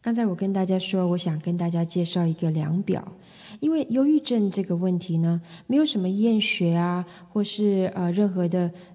刚才我跟大家说，我想跟大家介绍一个量表，因为忧郁症这个问题呢，没有什么验血啊，或是任何的